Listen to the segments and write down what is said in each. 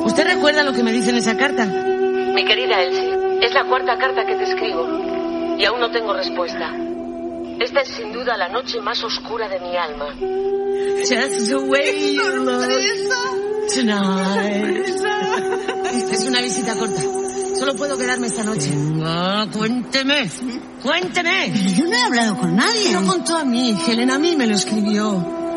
¿Usted recuerda lo que me dice en esa carta? Mi querida Elsie, es la 4ª carta que te escribo y aún no tengo respuesta. Esta es sin duda la noche más oscura de mi alma. Just the way you look tonight. Es una visita corta. Solo puedo quedarme esta noche. Cuénteme. Yo no he hablado con nadie. No contó a mí, Helen, a mí me lo escribió.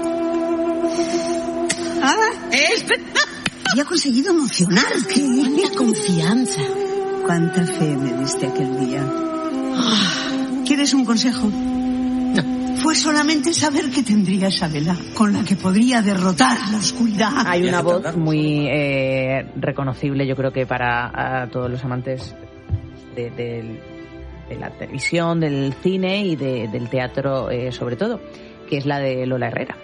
Y ha conseguido emocionarte. Cuánta confianza. Cuánta fe me diste aquel día. ¿Quieres un consejo? No. Fue solamente saber que tendría esa vela con la que podría derrotar la oscuridad. Hay una voz muy reconocible, yo creo que para todos los amantes de la televisión, del cine y del teatro sobre todo, que es la de Lola Herrera.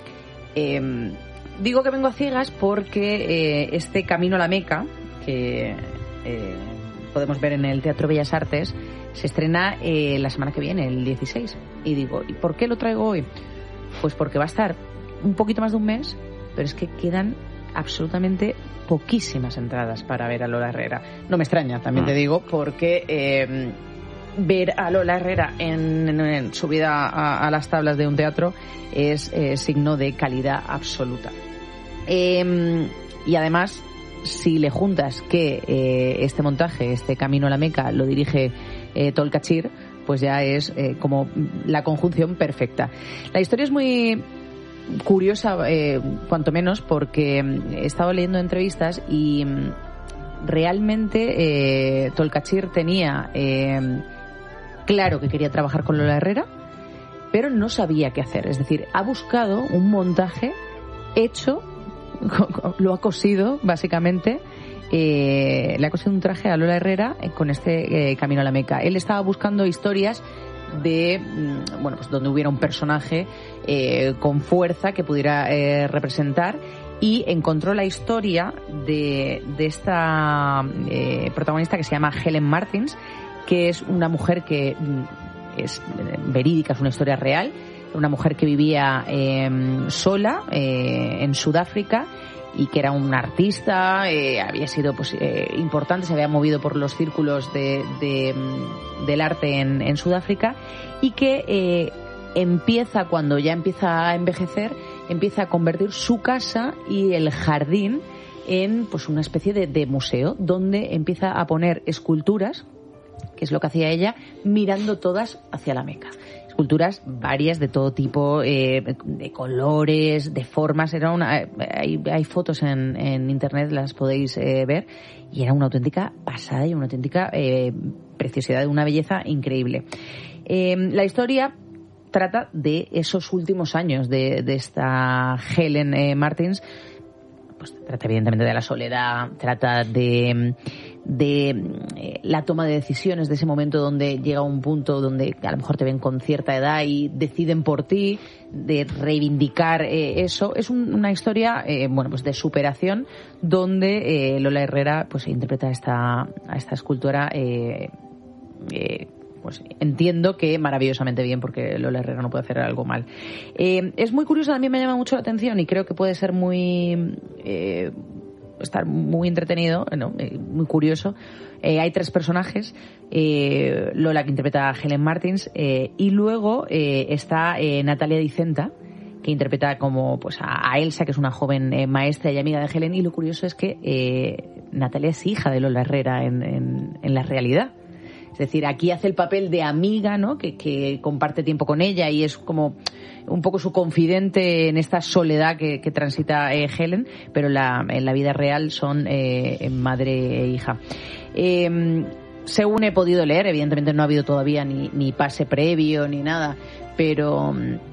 Digo que vengo a ciegas porque este Camino a la Meca, que podemos ver en el Teatro Bellas Artes, se estrena la semana que viene, el 16. Y digo, ¿y por qué lo traigo hoy? Pues porque va a estar un poquito más de un mes, pero es que quedan absolutamente poquísimas entradas para ver a Lola Herrera. No me extraña, también te digo, porque ver a Lola Herrera en subida a las tablas de un teatro es signo de calidad absoluta. Y además, si le juntas que este montaje, este Camino a la Meca, lo dirige Tolkachir, pues ya es como la conjunción perfecta. La historia es muy curiosa, cuanto menos, porque he estado leyendo entrevistas y realmente Tolkachir tenía claro que quería trabajar con Lola Herrera, pero no sabía qué hacer. Es decir, ha buscado un montaje hecho, lo ha cosido básicamente, le ha cosido un traje a Lola Herrera con este Camino a la Meca. Él estaba buscando historias de, bueno, pues donde hubiera un personaje con fuerza que pudiera representar, y encontró la historia de esta protagonista que se llama Helen Martins, que es una mujer que es verídica, es una historia real, una mujer que vivía sola en Sudáfrica y que era una artista, había sido importante, se había movido por los círculos del arte en Sudáfrica, y que empieza, cuando ya empieza a envejecer, empieza a convertir su casa y el jardín en pues una especie de museo, donde empieza a poner esculturas, que es lo que hacía ella, mirando todas hacia la Meca. Esculturas varias, de todo tipo, de colores, de formas. Hay fotos en internet, las podéis ver, y era una auténtica pasada y una auténtica preciosidad, de una belleza increíble. La historia trata de esos últimos años de esta Helen Martins. Pues trata evidentemente de la soledad, trata de la toma de decisiones, de ese momento donde llega un punto donde a lo mejor te ven con cierta edad y deciden por ti, de reivindicar eso. Es una historia bueno, pues de superación, donde Lola Herrera pues interpreta a esta escultora, pues entiendo que maravillosamente bien, porque Lola Herrera no puede hacer algo mal. Es muy curioso, también me llama mucho la atención, y creo que puede ser estar muy entretenido, ¿no? Muy curioso. Hay 3 personajes, Lola, que interpreta a Helen Martins, y luego está Natalia Dicenta, que interpreta como pues a Elsa, que es una joven maestra y amiga de Helen, y lo curioso es que Natalia es hija de Lola Herrera en la realidad. Es decir, aquí hace el papel de amiga, ¿no? Que comparte tiempo con ella y es como un poco su confidente en esta soledad que transita Helen, pero en la vida real son madre e hija. Según he podido leer, evidentemente no ha habido todavía ni pase previo ni nada, pero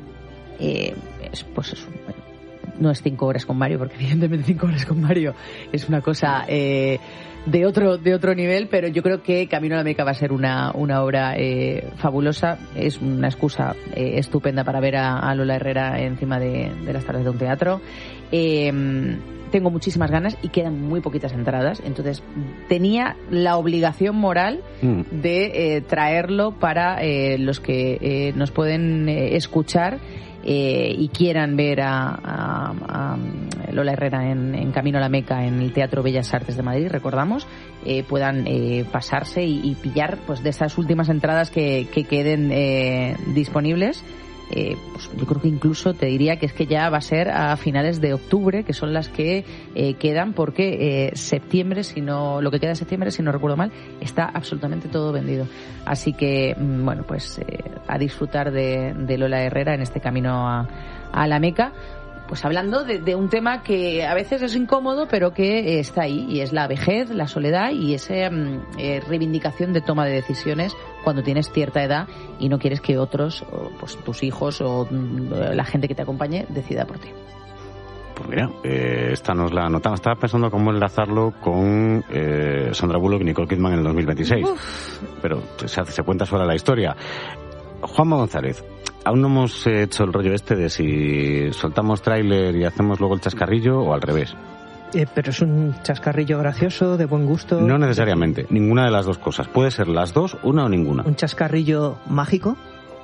pues eso, no es 5 horas con Mario, porque evidentemente 5 horas con Mario es una cosa de otro nivel, pero yo creo que Camino a la Meca va a ser una obra fabulosa. Es una excusa estupenda para ver a Lola Herrera encima de las tablas de un teatro. Tengo muchísimas ganas y quedan muy poquitas entradas, entonces tenía la obligación moral de traerlo para los que nos pueden escuchar y quieran ver a Lola Herrera en Camino a la Meca en el Teatro Bellas Artes de Madrid, recordamos, puedan pasarse y pillar pues de esas últimas entradas que queden disponibles. Pues yo creo que incluso te diría que es que ya va a ser a finales de octubre, que son las que quedan, porque septiembre, lo que queda de septiembre, si no recuerdo mal, está absolutamente todo vendido. Así que, bueno, pues a disfrutar de Lola Herrera en este Camino a la Meca. Pues hablando de un tema que a veces es incómodo, pero que está ahí, y es la vejez, la soledad y esa reivindicación de toma de decisiones cuando tienes cierta edad y no quieres que otros, pues tus hijos o la gente que te acompañe, decida por ti. Pues mira, esta nos la anotamos. Estaba pensando cómo enlazarlo con Sandra Bullock y Nicole Kidman en el 2026. Pero se cuenta sola la historia. Juanma González, aún no hemos hecho el rollo este de si soltamos tráiler y hacemos luego el chascarrillo o al revés. Pero es un chascarrillo gracioso, de buen gusto. No necesariamente, ninguna de las dos cosas. Puede ser las dos, una o ninguna. ¿Un chascarrillo mágico?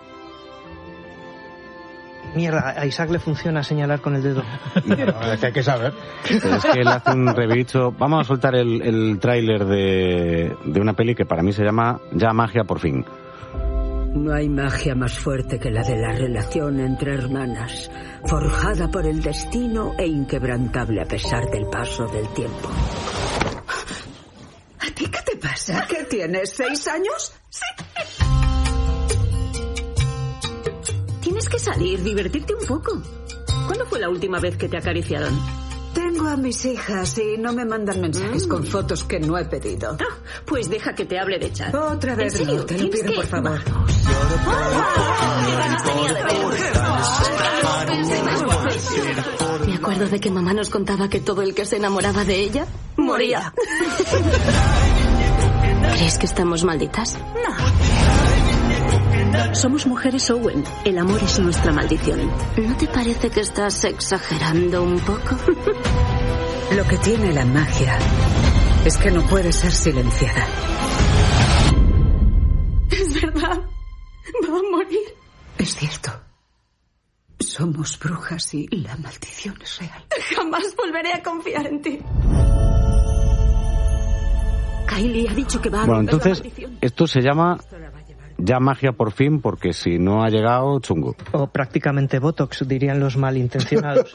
Mierda, a Isaac le funciona señalar con el dedo. No, es que hay que saber. Pero es que él hace un revicho. Vamos a soltar el tráiler de una peli que para mí se llama Ya magia por fin. No hay magia más fuerte que la de la relación entre hermanas, forjada por el destino e inquebrantable a pesar del paso del tiempo. ¿A ti qué te pasa? ¿Qué tienes, 6 años? Sí. Tienes que salir, divertirte un poco. ¿Cuándo fue la última vez que te acariciaron? Tengo a mis hijas y no me mandan mensajes con fotos que no he pedido. Ah, pues deja que te hable de chat. Otra vez, ¿En serio? no, te lo pido, por favor. Me acuerdo de que mamá nos contaba que todo el que se enamoraba de ella moría. ¿Crees que estamos malditas? No. Somos mujeres, Owen. El amor es nuestra maldición. ¿No te parece que estás exagerando un poco? Lo que tiene la magia es que no puede ser silenciada. Es verdad. Va a morir. Es cierto. Somos brujas y la maldición es real. Jamás volveré a confiar en ti. Kylie ha dicho que va a Bueno, romper entonces, la maldición. esto se llama Ya magia por fin, porque si no ha llegado, chungo. O prácticamente Botox, dirían los malintencionados.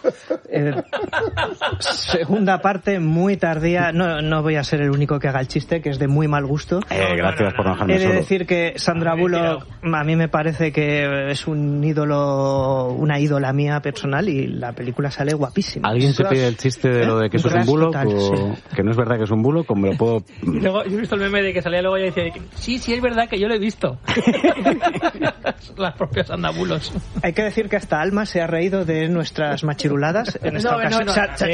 Segunda parte, muy tardía. No voy a ser el único que haga el chiste, que es de muy mal gusto. Gracias por no dejarme He de solo. decir que Sandra Bullock a mí me parece que es un ídolo, una ídola mía personal, y la película sale guapísima. ¿Alguien se pide el chiste de lo de que eso es un bulo? Que no es verdad que es un bulo, como lo puedo... Y luego, yo he visto el meme de que salía luego y decía, sí, es verdad que yo lo he visto. Las propias andabulos. Hay que decir que hasta Alma se ha reído de nuestras machiruladas en esta ocasión.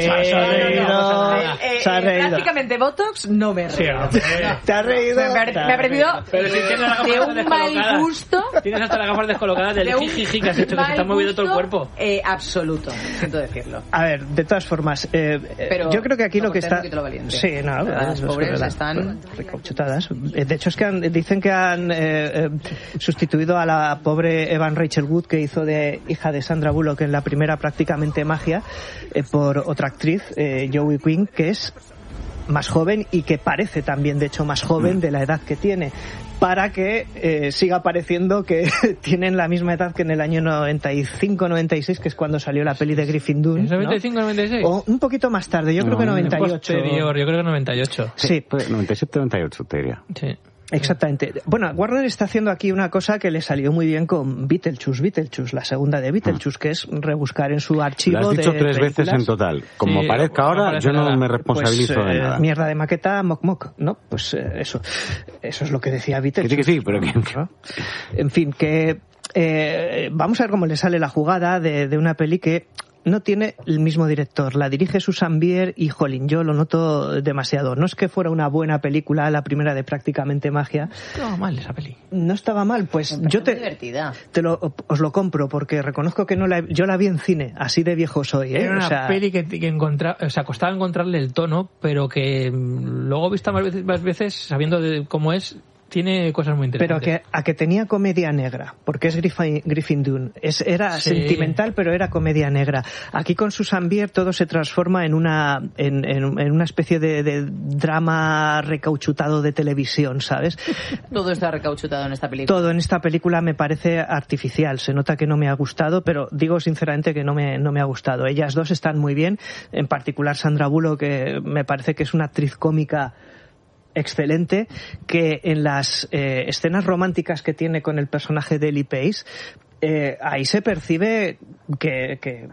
Se ha reído. Prácticamente Botox no me he reído. ¿Te has reído? Me ha parecido de un mal gusto. Tienes hasta las gafas descolocadas del jijiji que has hecho, que se está moviendo todo el cuerpo. Absoluto, siento decirlo. A ver, de todas formas, pero yo creo que aquí lo que está... Sí, no, las pobres están recauchutadas. De hecho, es que dicen que han sustituido a la pobre Evan Rachel Wood, que hizo de hija de Sandra Bullock en la primera Prácticamente Magia, por otra actriz, Joey Quinn, que es más joven y que parece también, de hecho, más joven de la edad que tiene, para que siga pareciendo que tienen la misma edad que en el año 95-96, que es cuando salió la peli de Griffin Dunne, ¿no? ¿95-96? O un poquito más tarde, yo creo que 98. Posterior, yo creo que 98. Sí. 97-98, te diría. Sí. Exactamente. Bueno, Warner está haciendo aquí una cosa que le salió muy bien con Beetlejuice, la segunda de Beetlejuice, que es rebuscar en su archivo. Lo has dicho de 3 películas. veces en total. Como parezca ahora, yo no me responsabilizo de nada. Mierda de maqueta, moc, ¿no? Pues eso es lo que decía Beetlejuice. Que sí, pero que... En fin, que vamos a ver cómo le sale la jugada de una peli que no tiene el mismo director. La dirige Susan Bier y, jolín, yo lo noto demasiado. No es que fuera una buena película, la primera de Prácticamente Magia. No estaba mal esa peli. No estaba mal, pues yo divertida. Os lo compro, porque reconozco que yo la vi en cine, así de viejo soy, ¿eh? Era una peli que costaba encontrarle el tono, pero que luego vista más veces sabiendo de cómo es, tiene cosas muy interesantes. Pero a que tenía comedia negra, porque es Griffin Dunne. Era sentimental, pero era comedia negra. Aquí con Susan Bier todo se transforma en una especie de drama recauchutado de televisión, ¿sabes? Todo está recauchutado en esta película. Todo en esta película me parece artificial. Se nota que no me ha gustado, pero digo sinceramente que no me ha gustado. Ellas dos están muy bien, en particular Sandra Bullock, que me parece que es una actriz cómica excelente, que en las escenas románticas que tiene con el personaje de Ellie Pace, ahí se percibe que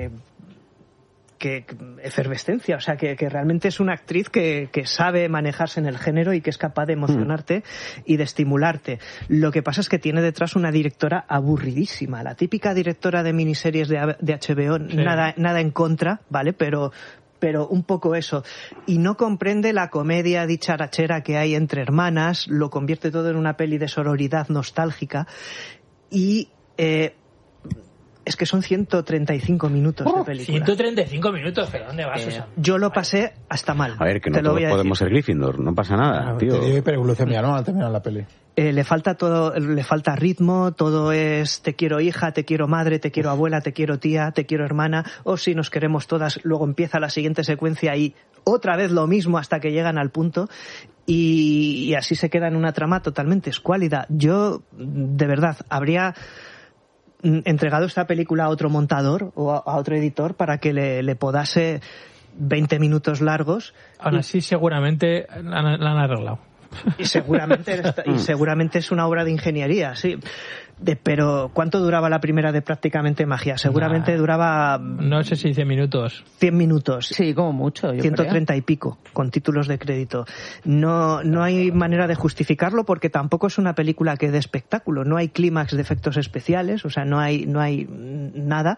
efervescencia, o sea, que realmente es una actriz que sabe manejarse en el género y que es capaz de emocionarte y de estimularte. Lo que pasa es que tiene detrás una directora aburridísima, la típica directora de miniseries de HBO, sí. nada en contra, ¿vale? Pero un poco eso. Y no comprende la comedia dicharachera que hay entre hermanas, lo convierte todo en una peli de sororidad nostálgica y es que son 135 minutos de película. 135 minutos, ¿pero dónde vas, Susana? Yo lo pasé hasta mal. A ver, que no todos podemos ser Gryffindor, no pasa nada, tío. Te dio hiperglucemia, ¿no? Al terminar la peli. Le falta todo, le falta ritmo, todo es te quiero hija, te quiero madre, te quiero abuela, te quiero tía, te quiero hermana, o si nos queremos todas, luego empieza la siguiente secuencia y otra vez lo mismo hasta que llegan al punto y así se queda en una trama totalmente escuálida. Yo, de verdad, habría entregado esta película a otro montador o a otro editor para que le podase 20 minutos largos. Aún así, seguramente la han arreglado. Y seguramente es una obra de ingeniería, sí. Pero ¿cuánto duraba la primera de Prácticamente Magia? Seguramente duraba... No sé si 100 minutos. 100 minutos. Sí, como mucho. 130 y pico, con títulos de crédito. No hay manera de justificarlo porque tampoco es una película que dé espectáculo. No hay clímax de efectos especiales, o sea, no hay nada.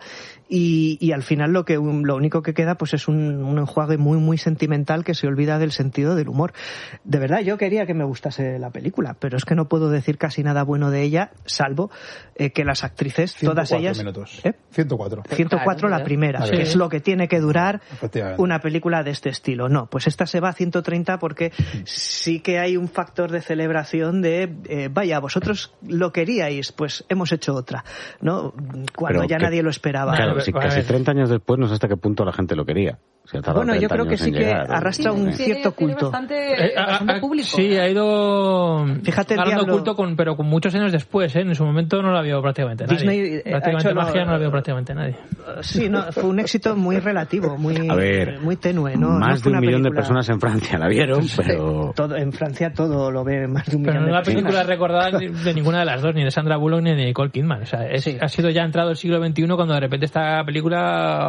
Y al final lo único que queda pues es un enjuague muy, muy sentimental que se olvida del sentido del humor. De verdad, yo quería que me gustase la película, pero es que no puedo decir casi nada bueno de ella, salvo que las actrices, todas ellas... 104. 104 la primera, que es lo que tiene que durar una película de este estilo. No, pues esta se va a 130 porque sí que hay un factor de celebración de, vaya, vosotros lo queríais, pues hemos hecho otra, ¿no? Cuando ya nadie lo esperaba. Claro, casi 30 años después no sé hasta qué punto la gente lo quería. Bueno, yo creo que sí que arrastra un cierto culto. Bastante público. Sí, ha ido... Fíjate, agarrando culto pero con muchos años después, ¿eh? En su momento no la vio prácticamente nadie. Disney prácticamente Magia no la vio prácticamente nadie. Sí, no, fue un éxito muy relativo, muy tenue, ¿no? Más no de 1 millón de personas en Francia la vieron, pero... En Francia todo lo ve más de 1 millón de personas. Pero no es la película recordada de ninguna de las dos, ni de Sandra Bullock ni de Nicole Kidman. O sea, ha sido ya entrado el siglo XXI cuando de repente esta película...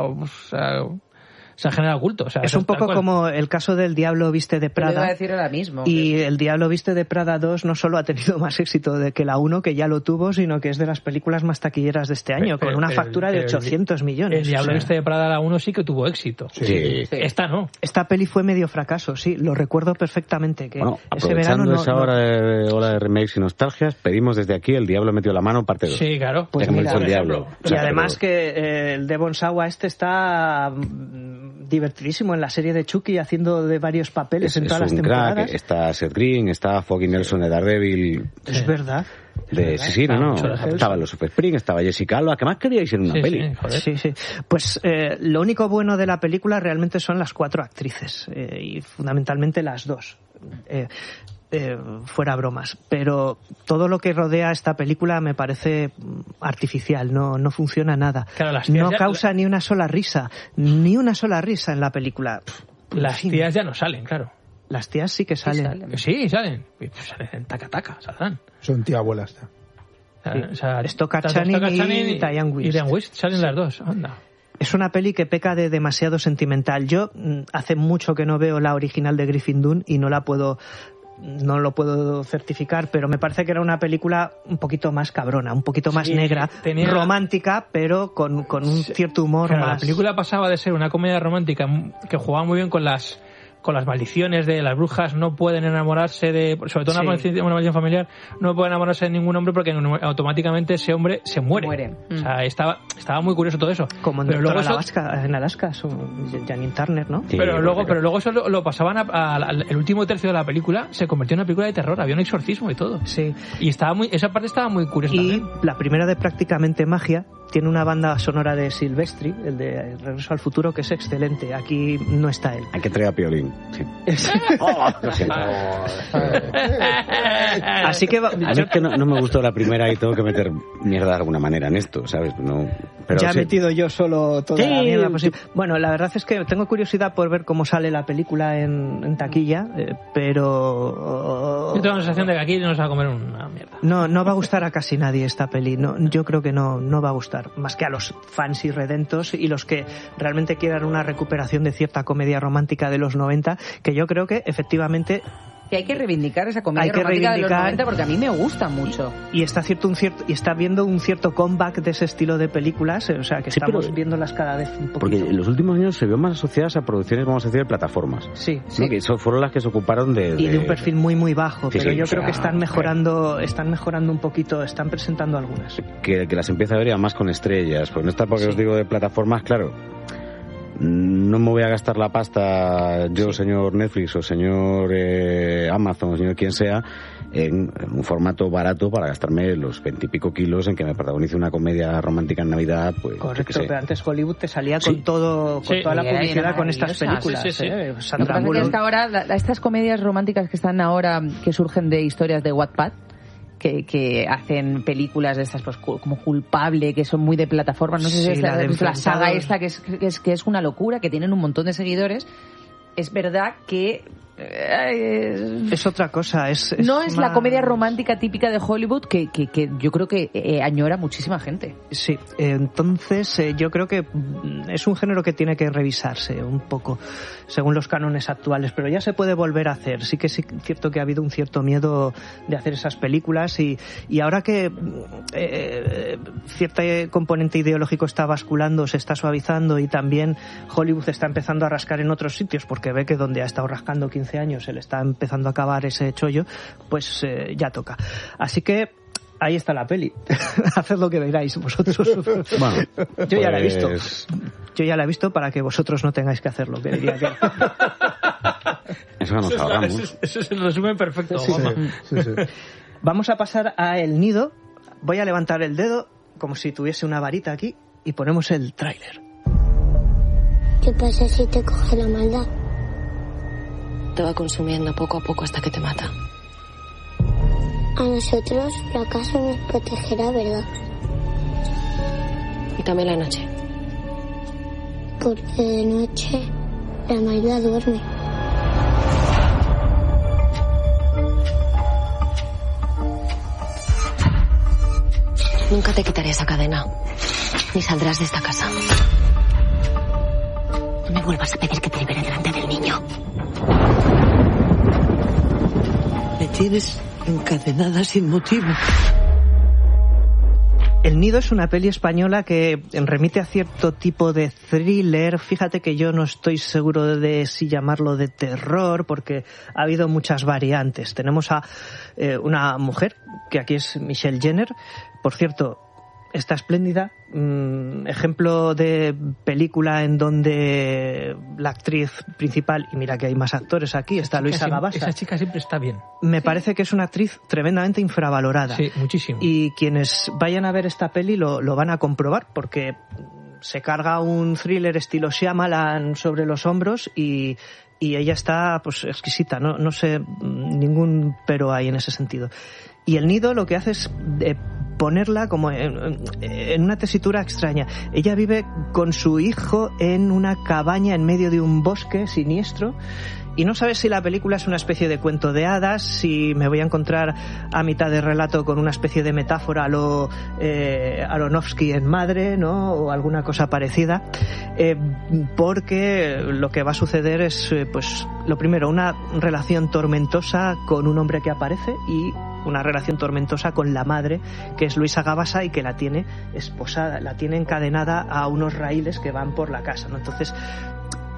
se ha generado culto. O sea, es un poco como el caso del Diablo Viste de Prada. Lo iba a decir ahora mismo. Y el Diablo Viste de Prada 2 no solo ha tenido más éxito que la 1, que ya lo tuvo, sino que es de las películas más taquilleras de este año, con una factura de 800 millones. El Diablo Viste de Prada la 1 sí que tuvo éxito. Sí. Esta no. Esta peli fue medio fracaso, sí, lo recuerdo perfectamente. Que ese verano esa hora de remakes y nostalgias, pedimos desde aquí El Diablo Metió la Mano, parte 2. Sí, claro. Pues mira, el Diablo. Y además que el Devon Sawa está divertidísimo en la serie de Chucky, haciendo de varios papeles en todas las temporadas. Crack, está Seth Green, está Foggy Nelson de Daredevil. Es verdad. Estaba los Super Spring, estaba Jessica Alba. ¿Qué más queríais en una peli? Sí. Pues lo único bueno de la película realmente son las 4 actrices y fundamentalmente las 2. Fuera bromas, pero todo lo que rodea esta película me parece artificial, no funciona nada, claro, no causa ni una sola risa en la película. Las tías ya no salen, claro. Las tías sí que salen. Sí, salen. Salen taca, saldrán. Son tía abuelas. Stockard Channing y Diane Wist salen las dos, anda. Es una peli que peca de demasiado sentimental. Yo hace mucho que no veo la original de Griffin Dunne y no lo puedo certificar, pero me parece que era una película un poquito más cabrona, un poquito más negra, romántica, pero con un cierto humor más... La película pasaba de ser una comedia romántica que jugaba muy bien con las con las maldiciones de las brujas no pueden enamorarse de, sobre todo una maldición familiar, no pueden enamorarse de ningún hombre porque automáticamente ese hombre se muere. O sea, estaba muy curioso todo eso. Como en Alaska, Janine Turner, ¿no? Sí, pero luego eso lo pasaban el último tercio de la película, se convirtió en una película de terror, había un exorcismo y todo. Sí. Y esa parte estaba muy curiosa. Y también. la primera de Prácticamente Magia tiene una banda sonora de Silvestri, el de Regreso al Futuro, que es excelente. Aquí no está él. Hay que traer a Piolín. Sí. Lo siento. Así que a mí es que no me gustó la primera y tengo que meter mierda de alguna manera en esto, ¿sabes? No, pero ya he sí. metido yo solo toda la mierda posible. Bueno, la verdad es que tengo curiosidad por ver cómo sale la película en taquilla, pero... Yo tengo la sensación de que aquí nos va a comer una mierda. No va a gustar a casi nadie esta peli. No, yo creo que no va a gustar. Más que a los fans irredentos y los que realmente quieran una recuperación de cierta comedia romántica de los 90, que yo creo que efectivamente... Que hay que reivindicar esa comedia romántica de los 90 porque a mí me gusta mucho. Y está viendo un cierto comeback de ese estilo de películas, o sea que estamos viéndolas cada vez un poquito. Porque en los últimos años se vio más asociadas a producciones, vamos a decir, de plataformas. Sí. ¿No? Que fueron las que se ocuparon y de un perfil muy muy bajo, sí, pero sí, yo creo que están mejorando un poquito, están presentando algunas. Que las empieza a ver ya más con estrellas, pues en esta época que os digo de plataformas, claro. No me voy a gastar la pasta yo, señor Netflix o señor Amazon o señor quien sea en un formato barato para gastarme los 20 y pico kilos en que me protagonice una comedia romántica en Navidad, pues. Correcto, pero antes Hollywood te salía con toda la publicidad con estas películas. Sandra Bullock. Es que ahora estas comedias románticas que están ahora, que surgen de historias de Wattpad, que hacen películas de estas pues como Culpable, que son muy de plataformas, no sé si es la saga esta que es una locura, que tienen un montón de seguidores. Es verdad que es otra cosa, no es la comedia romántica típica de Hollywood que yo creo que añora muchísima gente. Sí, entonces yo creo que es un género que tiene que revisarse un poco según los cánones actuales, pero ya se puede volver a hacer. Sí que es cierto que ha habido un cierto miedo de hacer esas películas y ahora que cierto componente ideológico está basculando, se está suavizando y también Hollywood está empezando a rascar en otros sitios porque ve que donde ha estado rascando 15 años se le está empezando a acabar ese chollo, pues ya toca. Así que ahí está la peli. Haced lo que veráis vosotros. Bueno, yo ya la he visto. Yo ya la he visto para que vosotros no tengáis que hacerlo, que diría que... Eso nos ahorramos. Eso es el resumen perfecto. Sí. Vamos a pasar a El Nido. Voy a levantar el dedo como si tuviese una varita aquí y ponemos el tráiler. ¿Qué pasa si te coge la maldad? Te va consumiendo poco a poco hasta que te mata. A nosotros la casa nos protegerá, ¿verdad? Y también la noche. Porque de noche la maldad duerme. Nunca te quitaré esa cadena. Ni saldrás de esta casa. No me vuelvas a pedir que te libere delante del niño. Me tienes encadenada sin motivo. El Nido es una peli española que remite a cierto tipo de thriller. Fíjate que yo no estoy seguro de si llamarlo de terror, porque ha habido muchas variantes. Tenemos a una mujer, que aquí es Michelle Jenner. Por cierto, está espléndida. Ejemplo de película en donde la actriz principal, y mira que hay más actores aquí, está Luisa Gabasa. Esa chica siempre está bien. Me parece que es una actriz tremendamente infravalorada. Sí, muchísimo. Y quienes vayan a ver esta peli lo van a comprobar, porque se carga un thriller estilo Shyamalan sobre los hombros y ella está pues exquisita, no sé, ningún pero hay en ese sentido. Y El Nido lo que hace es ponerla como en una tesitura extraña. Ella vive con su hijo en una cabaña en medio de un bosque siniestro y no sabes si la película es una especie de cuento de hadas, si me voy a encontrar a mitad de relato con una especie de metáfora a lo Aronofsky en Madre, ¿no? O alguna cosa parecida, porque lo que va a suceder es, pues, lo primero, una relación tormentosa con un hombre que aparece y una relación tormentosa con la madre, que es Luisa Gabasa y que la tiene esposada, la tiene encadenada a unos raíles que van por la casa, ¿no? Entonces,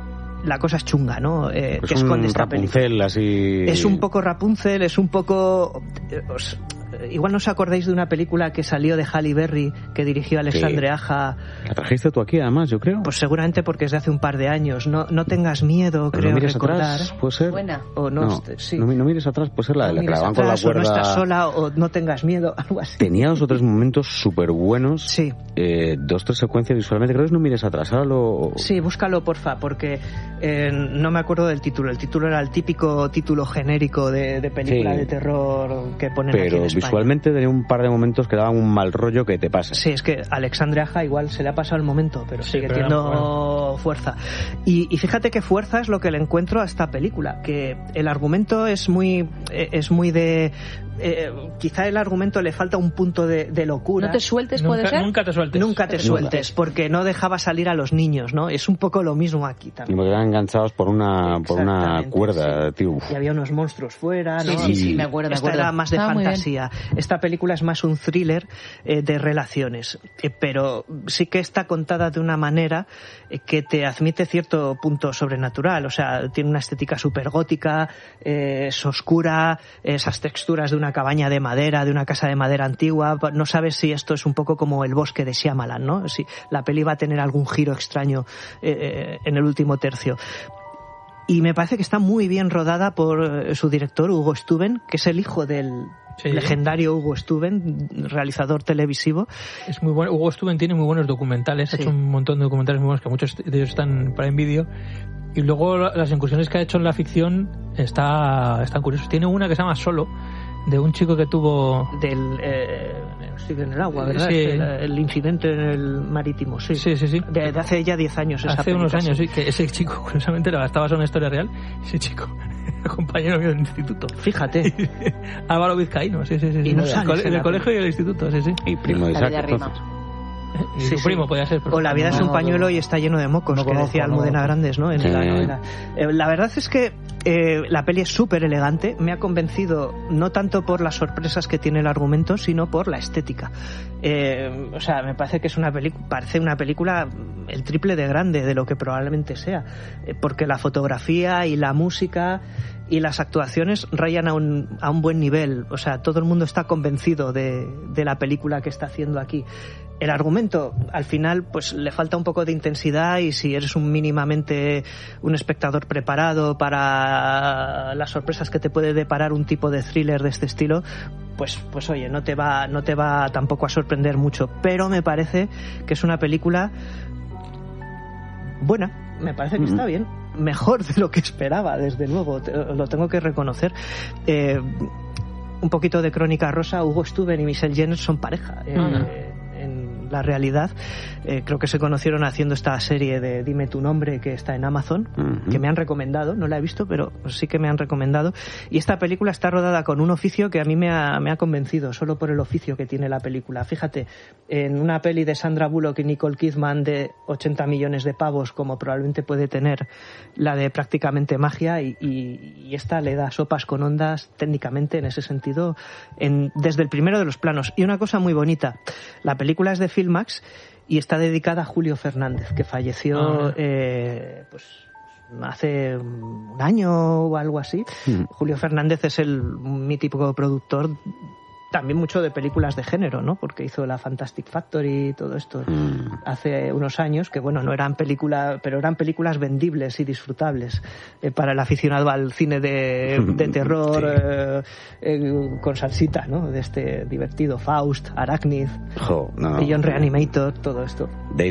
la cosa es chunga, ¿no? Pues que esconde esta Rapunzel, película. así... Es un poco Rapunzel, es un poco... igual no os acordáis de una película que salió de Halle Berry, que dirigió Alexandre Aja. La trajiste tú aquí, además, yo creo. Pues seguramente porque es de hace un par de años. No tengas miedo, pero creo no mires recordar. Atrás, puede ser. Buena. O no, sí. No mires atrás, puede ser la de la que la van con la atrás, cuerda. O no estás sola, o no tengas miedo, algo así. Tenía 2 o 3 momentos súper buenos. Sí. 2 o 3 secuencias visualmente. Creo que no mires atrás. Ahora lo... Sí, búscalo, porfa, porque no me acuerdo del título. El título era el típico título genérico de película de terror que ponen aquí en España. Pero visualmente tenía un par de momentos que daban un mal rollo que te pasa. Sí, es que Alexandre Aja igual se le ha pasado el momento, pero sigue teniendo fuerza. Y fíjate qué fuerza es lo que le encuentro a esta película, que el argumento es muy de... quizá el argumento le falta un punto de locura. No te sueltes, puede ser. Nunca te sueltes. Nunca te sueltes, porque no dejaba salir a los niños, ¿no? Es un poco lo mismo aquí también. Y me quedaban enganchados por una cuerda, tío. Y había unos monstruos fuera, ¿no? Sí, me acuerdo. Esta era más de fantasía. Esta película es más un thriller de relaciones, pero sí que está contada de una manera que te admite cierto punto sobrenatural. O sea, tiene una estética súper gótica, es oscura, esas texturas de una cabaña de madera, de una casa de madera antigua. No sabes si esto es un poco como El bosque de Shyamalan, ¿no? Si la peli va a tener algún giro extraño en el último tercio. Y me parece que está muy bien rodada por su director, Hugo Stuben, que es el hijo del legendario Hugo Stuben, realizador televisivo. Es muy bueno. Hugo Stuben tiene muy buenos documentales, ha hecho un montón de documentales muy buenos, que muchos de ellos están para en vídeo. Y luego las incursiones que ha hecho en la ficción están curiosas. Tiene una que se llama Solo, de un chico que tuvo... en el agua, ¿verdad? Sí. El incidente en el marítimo, sí. Sí. De hace ya 10 años esa Hace película, unos años, sí, que ese chico, curiosamente, la basaba en una historia real. Ese chico era compañero mío del instituto. Fíjate. Álvaro Vizcaíno, sí. Y no en el colegio y el instituto, sí. Y primo de Isaac, entonces. Su primo podía ser. O La vida es un pañuelo y está lleno de mocos, que decía Almudena Grandes, ¿no? En la novela. La verdad es que la peli es súper elegante. Me ha convencido no tanto por las sorpresas que tiene el argumento, sino por la estética. O sea, me parece que es parece una película el triple de grande de lo que probablemente sea, porque la fotografía y la música y las actuaciones rayan a un buen nivel. O sea, todo el mundo está convencido de la película que está haciendo aquí. El argumento, al final, pues le falta un poco de intensidad, y si eres mínimamente un espectador preparado para las sorpresas que te puede deparar un tipo de thriller de este estilo, pues oye, no te va tampoco a sorprender mucho. Pero me parece que es una película buena, me parece que está bien, mejor de lo que esperaba, desde luego, lo tengo que reconocer. Un poquito de crónica rosa: Hugo Stuben y Michelle Jenner son pareja. En la realidad, creo que se conocieron haciendo esta serie de Dime tu nombre, que está en Amazon, que me han recomendado. No la he visto, pero sí que me han recomendado. Y esta película está rodada con un oficio que a mí me ha convencido, solo por el oficio que tiene la película. Fíjate, en una peli de Sandra Bullock y Nicole Kidman de 80 millones de pavos, como probablemente puede tener la de Prácticamente Magia, y esta le da sopas con ondas técnicamente en ese sentido, desde el primero de los planos. Y una cosa muy bonita: la película es de Filmax y está dedicada a Julio Fernández, que falleció pues hace un año o algo así. Julio Fernández es un mítico productor, también mucho de películas de género, ¿no? Porque hizo la Fantastic Factory y todo esto hace unos años, que bueno, no eran películas, pero eran películas vendibles y disfrutables para el aficionado al cine de terror, con salsita, ¿no? De este divertido Faust, Arachnid, Beyond Reanimator, todo esto.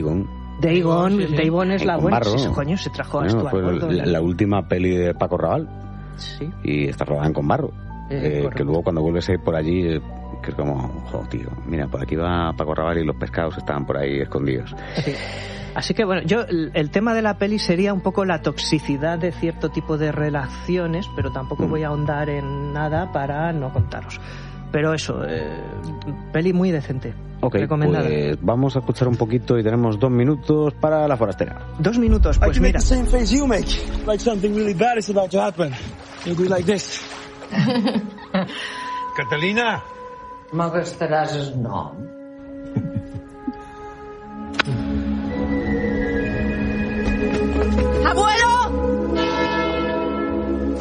Dagon es la buena. Sí, coño, se trajo a Stuart Gordon. La última peli de Paco Raval. Sí. Y está rodada en Conbarro. Que luego cuando vuelves a ir por allí, que es como, tío, mira, por aquí va Paco Raval y los pescados estaban por ahí escondidos. Sí. Así que bueno, el tema de la peli sería un poco la toxicidad de cierto tipo de relaciones, pero tampoco voy a ahondar en nada para no contaros. Pero eso, peli muy decente. Ok, recomendada. Pues vamos a escuchar un poquito y tenemos 2 minutos para La Forastera. 2 minutos, pues mira. Catalina! M'agastaràs el nom? ¡Abuelo!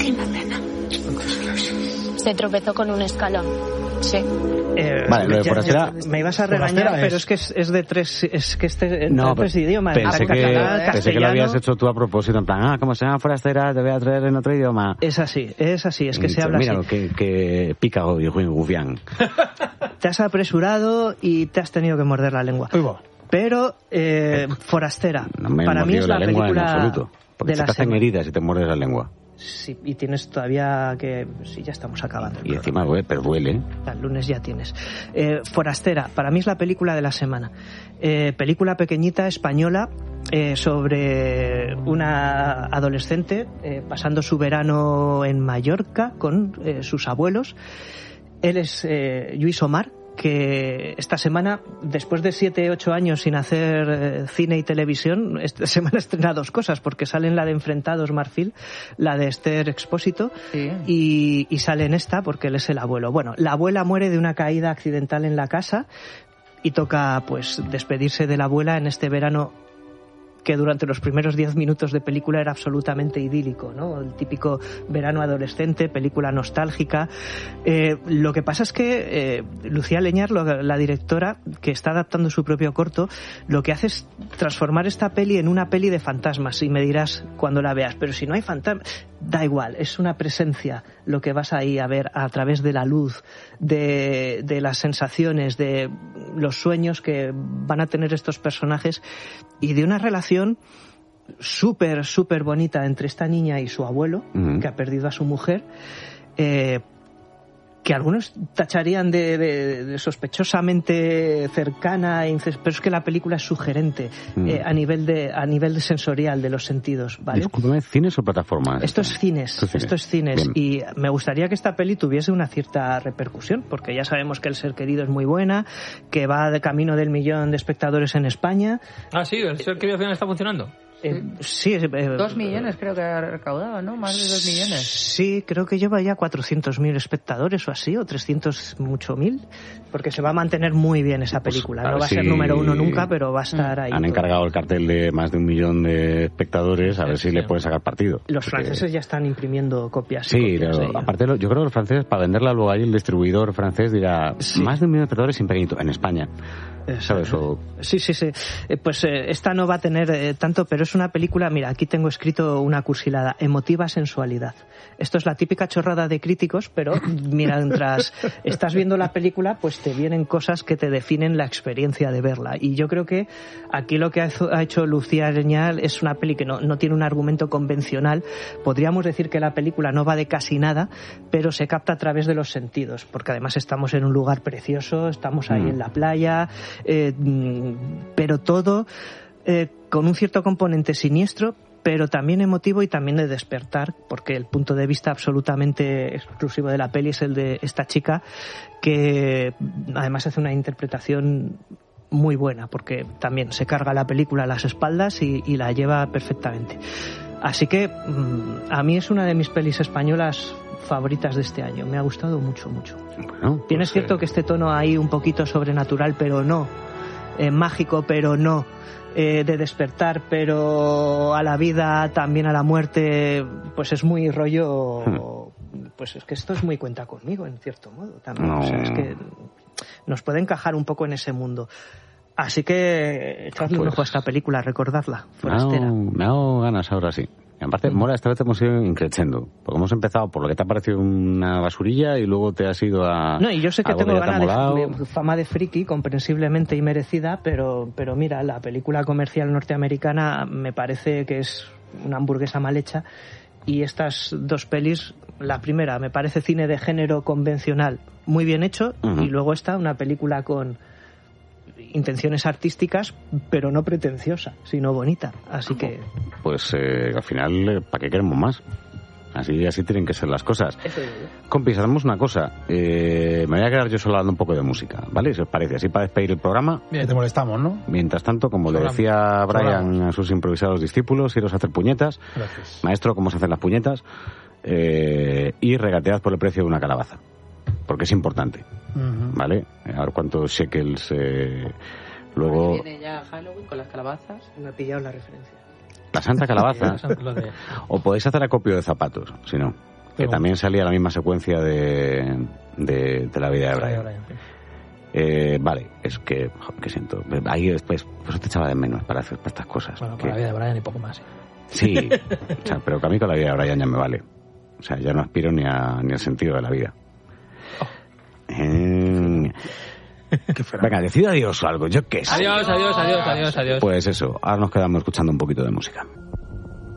¿Qué nena? Se tropezó con un escalón. Sí. Vale, lo de Forastera... Me ibas a regañar, pero es que es de tres... Es que No, tres idiomas. Pensé que lo habías hecho tú a propósito, en plan, como se llama Forastera, te voy a traer en otro idioma. Es así, es que se habla mira, así. que pica hoy, Gufián. Te has apresurado y te has tenido que morder la lengua. Pero Forastera, para mí es la película en absoluto, porque de se la te hacen semana. heridas y te muerdes la lengua. Sí, y tienes todavía que... Sí, ya estamos acabando. Y encima duele, pero duele. El lunes ya tienes. Forastera, para mí es la película de la semana. Película pequeñita, española, sobre una adolescente pasando su verano en Mallorca con sus abuelos. Él es Lluís Omar, que esta semana, después de 7-8 años sin hacer cine y televisión, esta semana estrena dos cosas, porque sale en la de Enfrentados Marfil, la de Esther Expósito, y sale en esta porque él es el abuelo. Bueno, la abuela muere de una caída accidental en la casa y toca pues despedirse de la abuela en este verano que durante los primeros 10 minutos de película era absolutamente idílico, ¿no? El típico verano adolescente, película nostálgica. Lo que pasa es que Lucía Leñar, la directora, que está adaptando su propio corto, lo que hace es transformar esta peli en una peli de fantasmas, y me dirás cuando la veas, pero si no hay fantasmas, da igual, es una presencia lo que vas ahí a ver a través de la luz, de las sensaciones, de los sueños que van a tener estos personajes, y de una relación súper, súper bonita entre esta niña y su abuelo, que ha perdido a su mujer, que algunos tacharían de sospechosamente cercana, pero es que la película es sugerente a nivel sensorial de los sentidos, ¿vale? Discúlpame, ¿cines o plataformas? Esto es cines. Y me gustaría que esta peli tuviese una cierta repercusión, porque ya sabemos que El ser querido es muy buena, que va de camino del 1.000.000 de espectadores en España. Ah, sí, El ser querido al final está funcionando. Sí, 2 millones creo que ha recaudado, ¿no? Más de 2 millones. Sí, creo que lleva ya 400.000 espectadores o así, o 308.000, porque se va a mantener muy bien esa película. No va a ser número uno nunca, pero va a estar ahí. Han encargado el cartel de más de 1.000.000 de espectadores, a ver si le pueden sacar partido. Los franceses ya están imprimiendo copias. Sí, pero aparte yo creo que los franceses, para venderla luego ahí, el distribuidor francés dirá, más de 1.000.000 de espectadores sin pequeñito, en España. ¿Sabes? Sí. Pues esta no va a tener tanto, pero es una película, mira, aquí tengo escrito una cursilada, emotiva sensualidad. Esto es la típica chorrada de críticos, pero mientras estás viendo la película, pues te vienen cosas que te definen la experiencia de verla. Y yo creo que aquí lo que ha hecho Lucía Leñar es una peli que no tiene un argumento convencional. Podríamos decir que la película no va de casi nada, pero se capta a través de los sentidos, porque además estamos en un lugar precioso, estamos ahí en la playa, pero todo con un cierto componente siniestro, pero también emotivo y también de despertar, porque el punto de vista absolutamente exclusivo de la peli es el de esta chica, que además hace una interpretación muy buena, porque también se carga la película a las espaldas y la lleva perfectamente. Así que a mí es una de mis pelis españolas favoritas de este año. Me ha gustado mucho, mucho. Bueno, Tienes cierto que este tono ahí un poquito sobrenatural, pero no. Mágico, pero no. De despertar, pero a la vida, también a la muerte, pues es muy rollo... Pues es que esto es muy cuenta conmigo, en cierto modo. También. No. O sea, es que nos puede encajar un poco en ese mundo. Así que echadle un ojo a esta película, recordadla, Forastera. Me hago ganas ahora sí. En parte, Mora, esta vez hemos ido increciendo. Porque hemos empezado por lo que te ha parecido una basurilla y luego te has ido a... No, y yo sé que tengo ganas de fama de friki, comprensiblemente y merecida, pero mira, la película comercial norteamericana me parece que es una hamburguesa mal hecha. Y estas dos pelis, la primera me parece cine de género convencional muy bien hecho, y luego está una película con intenciones artísticas, pero no pretenciosa, sino bonita. Así que... Pues al final, ¿para qué queremos más? Así tienen que ser las cosas. Compis, hacemos una cosa. Me voy a quedar yo solo hablando un poco de música, ¿vale? Si os parece, así para despedir el programa. Bien, te molestamos, ¿no? Mientras tanto, como le decía Brian a sus improvisados discípulos, iros a hacer puñetas. Gracias. Maestro, ¿cómo se hacen las puñetas? Y regatead por el precio de una calabaza. Porque es importante, ¿vale? A ver cuántos shekels luego... Viene ya Halloween con las calabazas. Me he pillado la referencia. La santa calabaza. O podéis hacer acopio de zapatos, si no. que también salía la misma secuencia de la vida de Brian. Vale, es que siento. Ahí después, pues te echaba de menos para hacer estas cosas. Bueno, para la vida de Brian y poco más. Sí, o sea, pero que a mí con la vida de Brian ya me vale. O sea, ya no aspiro ni al sentido de la vida. Venga, decid adiós o algo, yo qué sé. Adiós. Pues eso, ahora nos quedamos escuchando un poquito de música.